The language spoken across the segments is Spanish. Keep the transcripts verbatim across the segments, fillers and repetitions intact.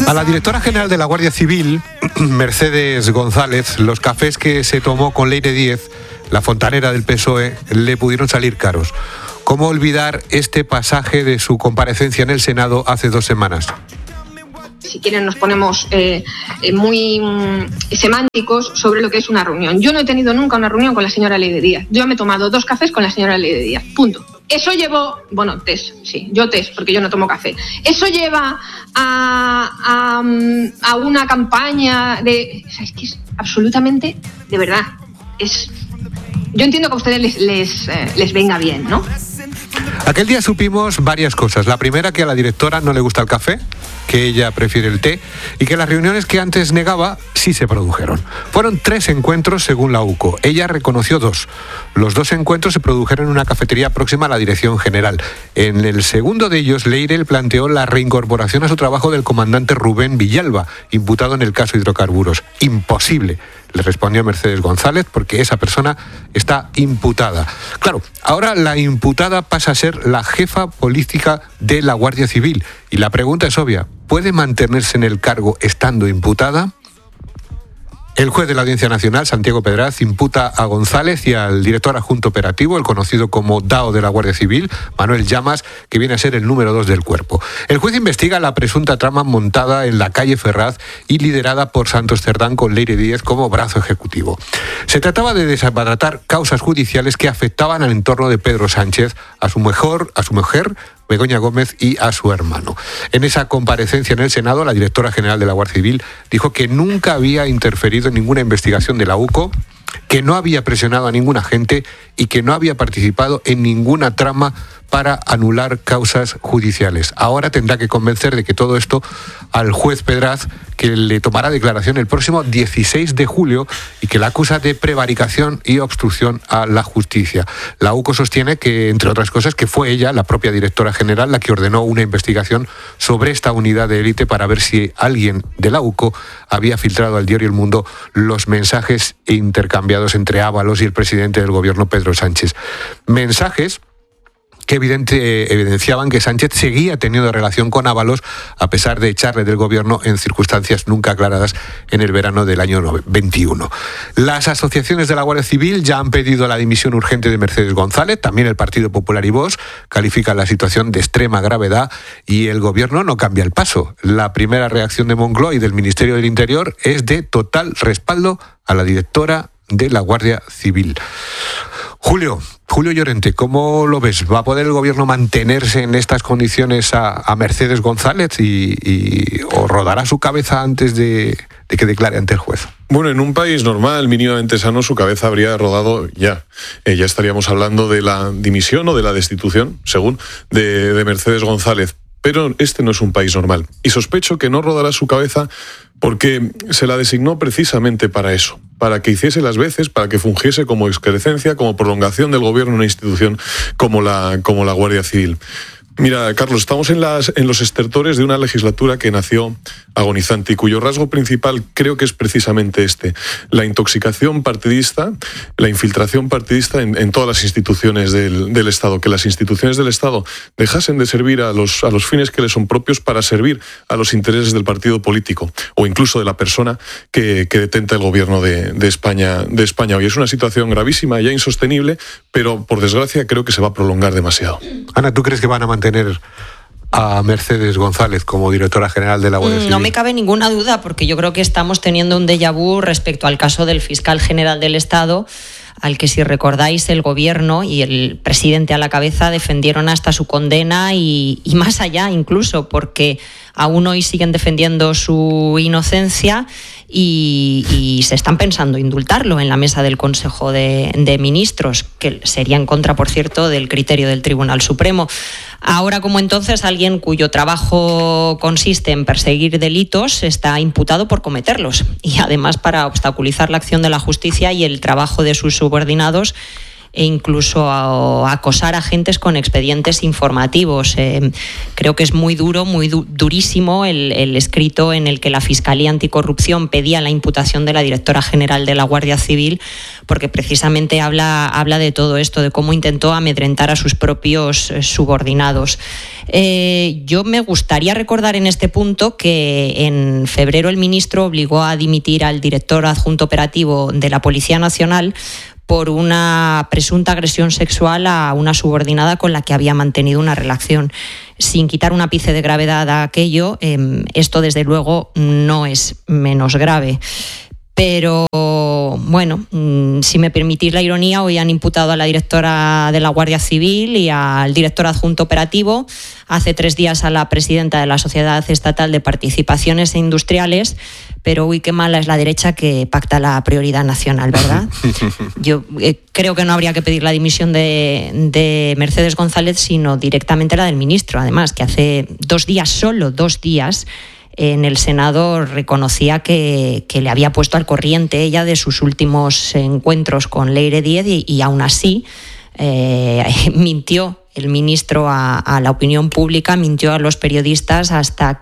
A la directora general de la Guardia Civil, Mercedes González, los cafés que se tomó con Leire Díez, la fontanera del P S O E, le pudieron salir caros. ¿Cómo olvidar este pasaje de su comparecencia en el Senado hace dos semanas? Si quieren nos ponemos eh, eh, muy mm, semánticos sobre lo que es una reunión. Yo no he tenido nunca una reunión con la señora Leire Díez. Yo me he tomado dos cafés con la señora Leire Díez. Punto. Eso llevó, bueno, test, sí, yo test, porque yo no tomo café. Eso lleva a, a, a una campaña de... O sea, es que es absolutamente, de verdad, es... Yo entiendo que a ustedes les, les, eh, les venga bien, ¿no? Aquel día supimos varias cosas. La primera, que a la directora no le gusta el café, que ella prefiere el té, y que las reuniones que antes negaba sí se produjeron. Fueron tres encuentros según la U C O. Ella reconoció dos. Los dos encuentros se produjeron en una cafetería próxima a la Dirección General. En el segundo de ellos, Leire planteó la reincorporación a su trabajo del comandante Rubén Villalba, imputado en el caso hidrocarburos. Imposible, le respondió Mercedes González, porque esa persona está imputada. Claro, ahora la imputada pasa a ser la jefa política de la Guardia Civil. Y la pregunta es obvia: ¿puede mantenerse en el cargo estando imputada? El juez de la Audiencia Nacional, Santiago Pedraz, imputa a González y al director adjunto operativo, el conocido como D A O de la Guardia Civil, Manuel Llamas, que viene a ser el número dos del cuerpo. El juez investiga la presunta trama montada en la calle Ferraz y liderada por Santos Cerdán con Leire Díez como brazo ejecutivo. Se trataba de desbaratar causas judiciales que afectaban al entorno de Pedro Sánchez, a su mejor, a su mujer, Begoña Gómez, y a su hermano. En esa comparecencia en el Senado, la directora general de la Guardia Civil dijo que nunca había interferido en ninguna investigación de la U C O, que no había presionado a ningún agente y que no había participado en ninguna trama para anular causas judiciales. Ahora tendrá que convencer de que todo esto al juez Pedraz, que le tomará declaración el próximo dieciséis de julio y que la acusa de prevaricación y obstrucción a la justicia. La U C O sostiene que, entre otras cosas, que fue ella, la propia directora general, la que ordenó una investigación sobre esta unidad de élite para ver si alguien de la U C O había filtrado al diario El Mundo los mensajes intercambiados entre Ábalos y el presidente del gobierno, Pedro Sánchez. Mensajes que evidente, evidenciaban que Sánchez seguía teniendo relación con Ábalos a pesar de echarle del gobierno en circunstancias nunca aclaradas en el verano del año veintiuno. Las asociaciones de la Guardia Civil ya han pedido la dimisión urgente de Mercedes González, también el Partido Popular y Vox califican la situación de extrema gravedad y el gobierno no cambia el paso. La primera reacción de Moncloa y del Ministerio del Interior es de total respaldo a la directora de la Guardia Civil. Julio, Julio Llorente, ¿cómo lo ves? ¿Va a poder el gobierno mantenerse en estas condiciones a, a Mercedes González y, y o rodará su cabeza antes de, de que declare ante el juez? Bueno, en un país normal, mínimamente sano, su cabeza habría rodado ya. Eh, ya estaríamos hablando de la dimisión o de la destitución, según, de, de Mercedes González. Pero este no es un país normal. Y sospecho que no rodará su cabeza porque se la designó precisamente para eso, para que hiciese las veces, para que fungiese como excrecencia, como prolongación del gobierno en una institución como la, como la Guardia Civil. Mira, Carlos, estamos en, las, en los estertores de una legislatura que nació agonizante y cuyo rasgo principal creo que es precisamente este: la intoxicación partidista, la infiltración partidista en, en todas las instituciones del, del Estado, que las instituciones del Estado dejasen de servir a los, a los fines que les son propios para servir a los intereses del partido político o incluso de la persona que, que detenta el gobierno de, de, España, de España hoy. Es una situación gravísima, ya insostenible, pero por desgracia creo que se va a prolongar demasiado. Ana, ¿tú crees que van a mantener a Mercedes González como directora general de la Guardia Civil? No me cabe ninguna duda, porque yo creo que estamos teniendo un déjà vu respecto al caso del fiscal general del Estado, al que, si recordáis, el gobierno y el presidente a la cabeza defendieron hasta su condena y, y más allá incluso, porque aún hoy siguen defendiendo su inocencia y, y se están pensando indultarlo en la mesa del Consejo de, de Ministros, que sería en contra, por cierto, del criterio del Tribunal Supremo. Ahora como entonces, alguien cuyo trabajo consiste en perseguir delitos está imputado por cometerlos, y además para obstaculizar la acción de la justicia y el trabajo de sus subordinados e incluso a, a acosar a agentes con expedientes informativos. Eh, creo que es muy duro, muy du- durísimo el, el escrito en el que la Fiscalía Anticorrupción pedía la imputación de la directora general de la Guardia Civil, porque precisamente habla, habla de todo esto, de cómo intentó amedrentar a sus propios eh, subordinados. Eh, yo me gustaría recordar en este punto que en febrero el ministro obligó a dimitir al director adjunto operativo de la Policía Nacional por una presunta agresión sexual a una subordinada con la que había mantenido una relación. Sin quitar un ápice de gravedad a aquello, eh, esto desde luego no es menos grave. Pero bueno, si me permitís la ironía, hoy han imputado a la directora de la Guardia Civil y al director adjunto operativo, hace tres días a la presidenta de la Sociedad Estatal de Participaciones Industriales, pero uy, qué mala es la derecha que pacta la prioridad nacional, ¿verdad? Yo eh, creo que no habría que pedir la dimisión de, de Mercedes González, sino directamente la del ministro, además, que hace dos días, solo dos días, en el Senado reconocía que, que le había puesto al corriente ella de sus últimos encuentros con Leire Díez y, y aún así eh, mintió el ministro a, a la opinión pública, mintió a los periodistas hasta,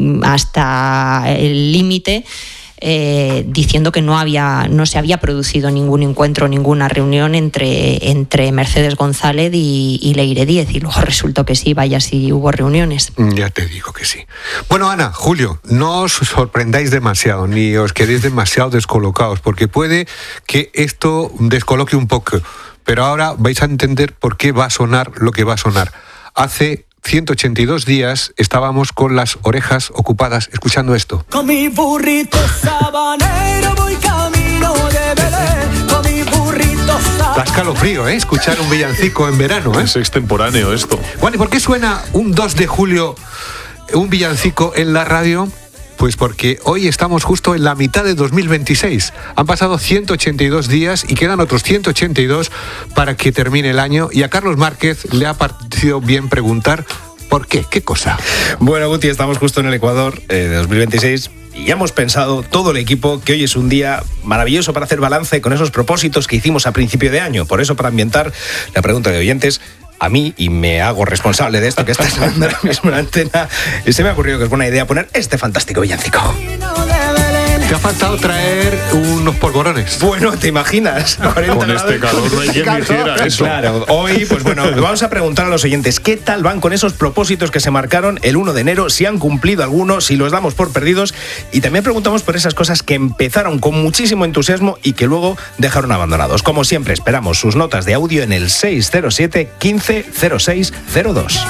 hasta el límite, Eh, diciendo que no había, no se había producido ningún encuentro, ninguna reunión entre, entre Mercedes González y, y Leire Díez, y luego resultó que sí, vaya, sí hubo reuniones. Ya te digo que sí. Bueno, Ana, Julio, no os sorprendáis demasiado, ni os quedéis demasiado descolocados, porque puede que esto descoloque un poco, pero ahora vais a entender por qué va a sonar lo que va a sonar. Hace ciento ochenta y dos días estábamos con las orejas ocupadas escuchando esto. Con mi burrito sabanero voy camino de Belén, con mi burrito sabanero. Da escalofrío, ¿eh? Escuchar un villancico en verano, ¿eh? Es extemporáneo esto. Bueno, ¿y por qué suena un dos de julio un villancico en la radio? Pues porque hoy estamos justo en la mitad de dos mil veintiséis. Han pasado ciento ochenta y dos días y quedan otros ciento ochenta y dos para que termine el año. Y a Carlos Márquez le ha parecido bien preguntar ¿por qué? ¿Qué cosa? Bueno, Guti, estamos justo en el Ecuador eh, de dos mil veintiséis y ya hemos pensado todo el equipo que hoy es un día maravilloso para hacer balance con esos propósitos que hicimos a principio de año. Por eso, para ambientar la pregunta de oyentes, a mí, y me hago responsable de esto que está sonando ahora mismo en la antena, se me ha ocurrido que es buena idea poner este fantástico villancico. Te ha faltado traer unos polvorones. Bueno, ¿te imaginas? Con este calor no hay quien hiciera eso. Claro, hoy, pues bueno, vamos a preguntar a los oyentes qué tal van con esos propósitos que se marcaron el uno de enero, si han cumplido algunos, si los damos por perdidos, y también preguntamos por esas cosas que empezaron con muchísimo entusiasmo y que luego dejaron abandonados. Como siempre, esperamos sus notas de audio en el seis cero siete, quince, cero seis cero dos.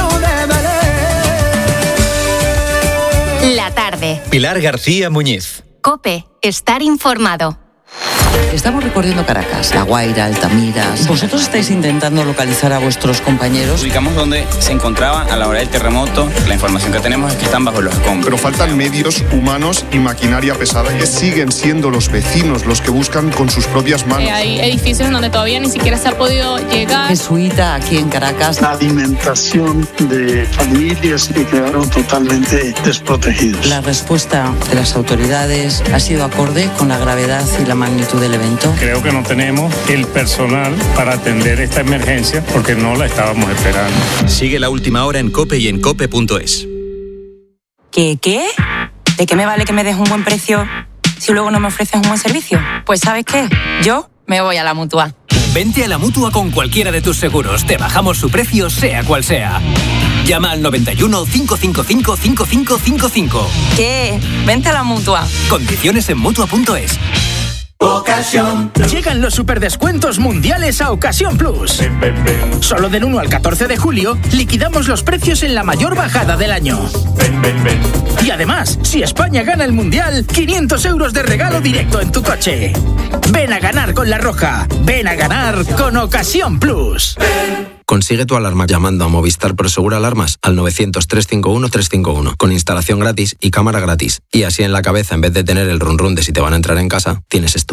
La tarde. Pilar García Muñiz. COPE. Estar informado. Estamos recorriendo Caracas, La Guaira, Altamira. ¿Vosotros estáis intentando localizar a vuestros compañeros? Ubicamos donde se encontraban a la hora del terremoto. La información que tenemos es que están bajo los escombros. Pero faltan medios humanos y maquinaria pesada, que siguen siendo los vecinos los que buscan con sus propias manos. Eh, hay edificios en donde todavía ni siquiera se ha podido llegar. Jesuita aquí en Caracas. La alimentación de familias que quedaron totalmente desprotegidos. La respuesta de las autoridades ha sido acorde con la gravedad y la magnitud del evento. Creo que no tenemos el personal para atender esta emergencia porque no la estábamos esperando. Sigue la última hora en COPE y en cope punto es. ¿Qué qué? ¿De qué me vale que me des un buen precio si luego no me ofreces un buen servicio? Pues ¿sabes qué? Yo me voy a la Mutua. Vente a la Mutua con cualquiera de tus seguros. Te bajamos su precio, sea cual sea. Llama al noventa y uno, cinco cinco cinco, cinco cinco cinco cinco. ¿Qué? Vente a la Mutua. Condiciones en mutua punto es. Ocasión. Llegan los superdescuentos mundiales a Ocasión Plus. Ven, ven, ven. Solo del uno al catorce de julio liquidamos los precios en la mayor bajada del año. Ven, ven, ven. Y además, si España gana el mundial, quinientos euros de regalo directo en tu coche. Ven a ganar con La Roja. Ven a ganar con Ocasión Plus. Ven. Consigue tu alarma llamando a Movistar Prosegur Alarmas al novecientos, trescientos cincuenta y uno, trescientos cincuenta y uno con instalación gratis y cámara gratis. Y así en la cabeza, en vez de tener el run run de si te van a entrar en casa, tienes esto.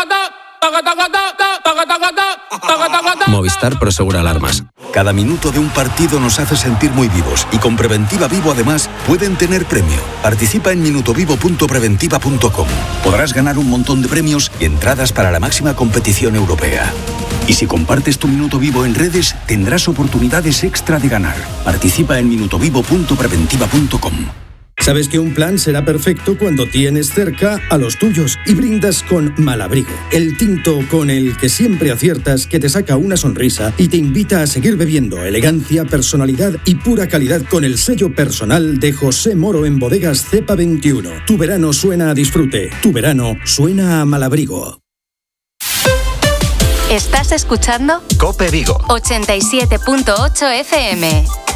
Movistar Prosegur Alarmas. Cada minuto de un partido nos hace sentir muy vivos y con Preventiva Vivo además pueden tener premio. Participa en minutovivo punto preventiva punto com. Podrás ganar un montón de premios y entradas para la máxima competición europea. Y si compartes tu Minuto Vivo en redes, tendrás oportunidades extra de ganar. Participa en minutovivo punto preventiva punto com. Sabes que un plan será perfecto cuando tienes cerca a los tuyos y brindas con Malabrigo, el tinto con el que siempre aciertas, que te saca una sonrisa y te invita a seguir bebiendo. Elegancia, personalidad y pura calidad con el sello personal de José Moro en Bodegas Cepa veintiuno. Tu verano suena a disfrute, tu verano suena a Malabrigo. ¿Estás escuchando? COPE Vigo ochenta y siete punto ocho F M.